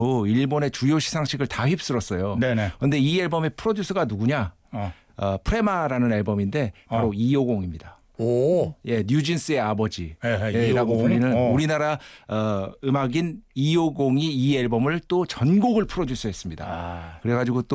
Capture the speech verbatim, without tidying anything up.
일본의 주요 시상식을 다 휩쓸었어요. 네네. 그런데 이 앨범의 프로듀서가 누구냐? 어. 어, 프레마라는 앨범인데 바로 어. 이오공입니다. 오. 예, 뉴진스의 아버지라고 예, 예, 이오공. 불리는 어. 우리나라 어, 음악인 이오공이 이 앨범을 또 전곡을 프로듀서했습니다. 아. 그래가지고 또